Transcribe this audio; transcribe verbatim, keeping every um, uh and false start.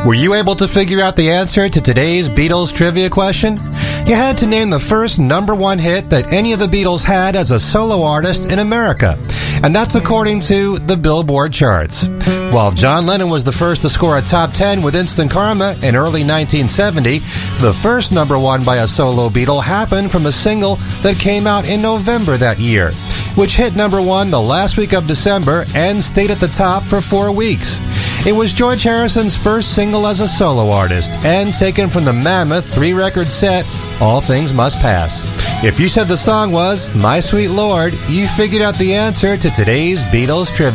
Were you able to figure out the answer to today's Beatles trivia question? You had to name the first number one hit that any of the Beatles had as a solo artist in America, and that's according to the Billboard charts. While John Lennon was the first to score a top ten with Instant Karma in early nineteen seventy, the first number one by a solo Beatle happened from a single that came out in November that year, which hit number one the last week of December and stayed at the top for four weeks. It was George Harrison's first single as a solo artist and taken from the mammoth three-record set, All Things Must Pass. If you said the song was My Sweet Lord, you figured out the answer to today's Beatles trivia.